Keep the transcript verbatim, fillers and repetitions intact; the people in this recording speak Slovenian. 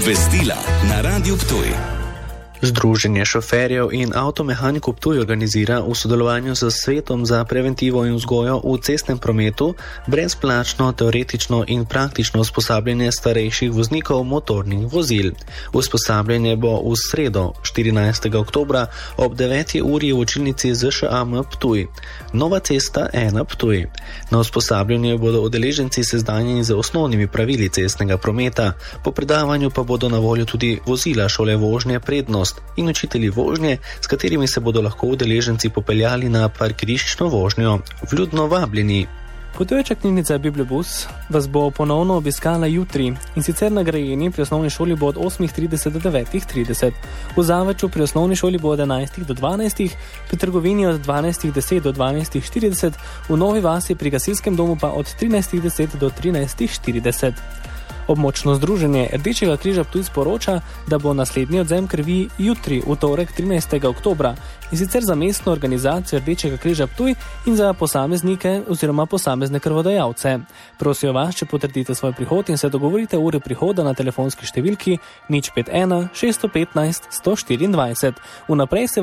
Obvestila na Radiu Ptuj. Združenje šoferjev in avtomehanikov Ptuj organizira v sodelovanju s Svetom za preventivo in vzgojo v cestnem prometu brezplačno teoretično in praktično usposabljanje starejših voznikov motornih vozil. Usposabljanje bo v sredo, štirinajstega oktobra ob deveti uri v učilnici Z Š A M Ptuj. Nova cesta ena Ptuj. Na usposabljanju bodo udeleženci seznanjeni z osnovnimi pravili cestnega prometa, po predavanju pa bodo na voljo tudi vozila šole vožnje Prednost in učitelji vožnje, s katerimi se bodo lahko udeleženci popeljali na parkiriščno vožnjo. Vljudno vabljeni. Potujoča knjižnica Bibliobus vas bo ponovno obiskala jutri, in sicer na Grajeni pri osnovni šoli bo od osmih trideset do devetih trideset, v Zavrču pri osnovni šoli bo od enajstih do dvanajstih, pri trgovini od dvanajstih deset do dvanajstih štirideset, v Novi Vasi pri gasilskem domu pa od trinajstih deset do trinajstih štirideset. Območno združenje Rdečega križa Ptuj sporoča, da bo naslednji odzem krvi jutri, v torek trinajstega oktobra, in sicer za mestno organizacijo Rdečega križa Ptuj in za posameznike oziroma posamezne krvodajalce. Prosijo vas, če potrdite svoj prihod in se dogovorite ure prihoda na telefonski številki nič pet ena šeststo petnajst sto štiriindvajset. Vnaprej se